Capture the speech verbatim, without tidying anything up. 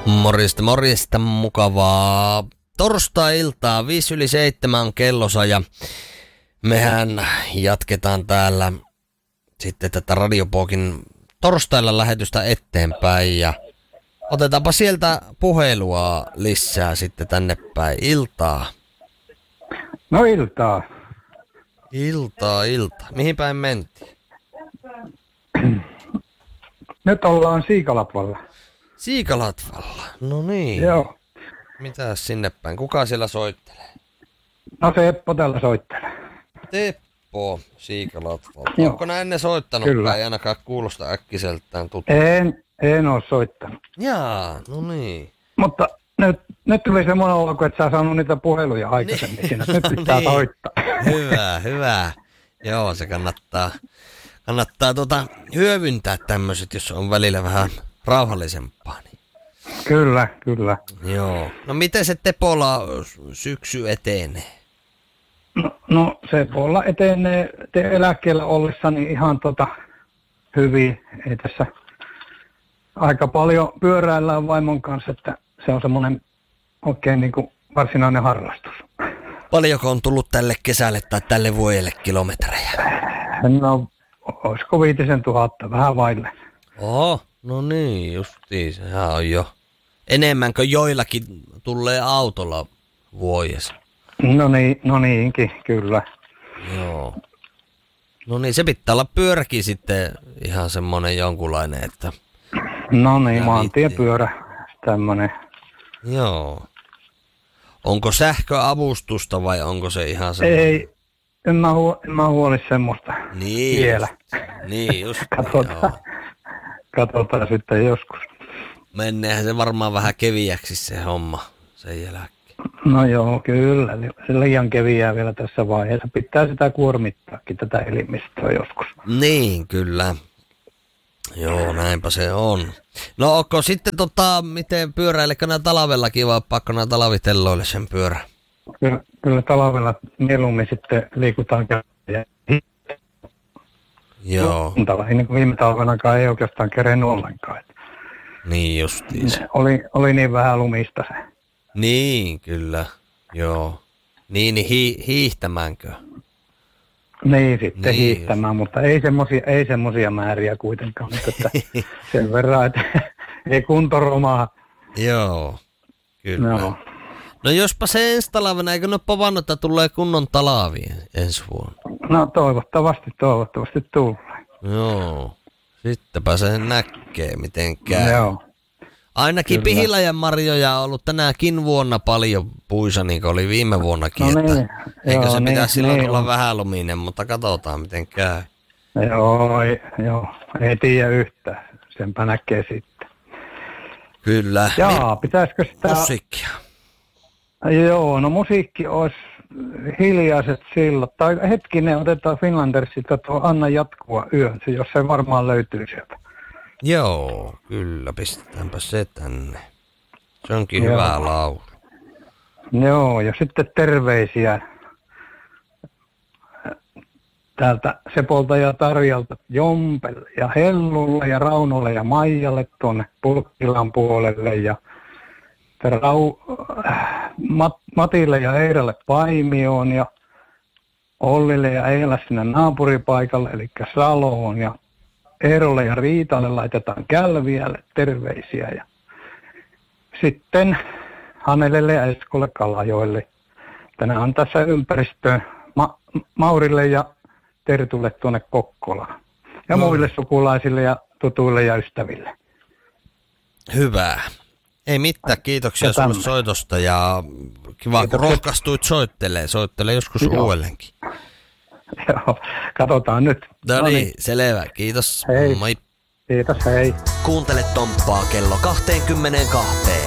Morjesta, morjesta, mukavaa torstai-iltaa, viisi yli seitsemän on kellosa ja mehän jatketaan täällä sitten tätä Radiopokin torstailla lähetystä eteenpäin ja otetaanpa sieltä puhelua lisää sitten tänne päin. Iltaa. No iltaa. Iltaa, iltaa. Mihin päin mentiin? Nyt ollaan Siikalatvalla. Siikalatvalla, no niin. Joo. Mitäs sinne päin? Kuka siellä soittelee? No se Eppo täällä soittelee. Teppo Siikalatvalla. Joo. Onko nää ennen soittanut? Kyllä. Ei ainakaan kuulosta äkkiseltään tuttu. En, en ole soittanut. Jaa, no niin. Mutta nyt, nyt tuli semmoinen olo, että sä saanut niitä puheluja aikaisemmin siinä. Nyt pitää niin. soittaa. Hyvä, hyvä. Joo, se kannattaa, kannattaa tota hyödyntää tämmöiset, jos on välillä vähän rauhallisempaa. Niin. Kyllä, kyllä. Joo. No miten se Tepola syksy etenee? No, no se olla etenee te eläkkeellä ollessani ihan tota hyvin. Ei tässä aika paljon pyöräillään vaimon kanssa, että se on semmoinen oikein niin kuin varsinainen harrastus. Paljonko on tullut tälle kesälle tai tälle vuodelle kilometrejä? No, olisiko viitisen tuhatta, vähän vaille. Oho, no niin, justiin, sehän on jo enemmän kuin joillakin tulee autolla vuodessa. No niin, no niinkin, kyllä. Joo. No niin, se pitää olla pyöräkin sitten ihan semmonen jonkunlainen, että... No niin, Ja maantiepyörä, tämmönen. Joo. Onko sähköavustusta vai onko se ihan semmoinen? Ei, en mä, huo, en mä huoli semmoista Niin, vielä. Just, niin, just. Katsotaan, Joo. katsotaan sitten joskus. Menneehän se varmaan vähän keviäksi se homma sen jälkeen. No joo, kyllä. Se liian keviää vielä tässä vaiheessa. Pitää sitä kuormittaakin tätä elimistöä joskus. Niin, kyllä. Joo, näinpä se on. No onko sitten tota, miten pyöräilekö nää talvellakin vai pakko nää talvitelloille sen pyörä? Kyllä, kyllä talvella mieluummin sitten liikutaan käsiä. Joo, Niin kuin viime talvenakaan ei oikeastaan kerennyt ollenkaan. niin justiinsa. Oli, oli niin vähän lumista se. Niin, kyllä. Joo. Niin, niin hi- hiihtämäänkö? Niin, sitten Niin. hiihtämään, mutta ei semmosia, ei semmosia määriä kuitenkaan. Mutta että sen verran, että ei kunto romaa. Joo, kyllä. No, No jospa se ensi talvena, eikö ne ole povannut, että tulee kunnon talavi ensi vuonna? no toivottavasti, toivottavasti tulee. Joo. Sittenpä se näkee, miten käy. Joo. Ainakin Kyllä. Pihiläjän marjoja on ollut tänäkin vuonna paljon puissa, niin kuin oli viime vuonnakin. No että niin, eikö joo, se pitäisi niin, silloin niin tulla on. vähän luminen, mutta katsotaan miten käy. Joo, ei, joo, ei tiedä yhtään. Senpä näkee sitten. Kyllä. Jaa, pitäisikö sitä... Musiikkia. Joo, no musiikki olisi hiljaiset sillat. Tai hetkinen, otetaan Finlandersilta tuo Anna jatkua yön, se, jos se varmaan löytyy sieltä. Joo, kyllä, pistetäänpä se tänne. Se onkin Joo. hyvä laulu. Joo, ja sitten terveisiä täältä Sepolta ja Tarjalta Jompelle ja Hellulle ja Raunolle ja Maijalle tuonne Pulkkilan puolelle ja Rau, Mat, Matille ja Eiralle Paimioon ja Ollille ja Eila sinne naapuripaikalle eli Saloon ja Eerolle ja Riitalle laitetaan Kälviälle terveisiä ja sitten Hanelelle ja Eskolle Kalajoelle. Tänään on tässä ympäristöön Ma- Maurille ja Tertulle tuonne Kokkolaan. Ja No. muille sukulaisille ja tutuille ja ystäville. Hyvä. Ei mitään, kiitoksia Ja sulle tämmöinen. soitosta ja kiva kun Kiitokset. rohkaistuit soittelee. Soittele joskus Joo. uudellenkin. Joo, katsotaan nyt. No niin, selvä. Kiitos. Hei. Moi. Kiitos, hei. Kuuntele Tomppaa kello kaksikymmentäkaksi.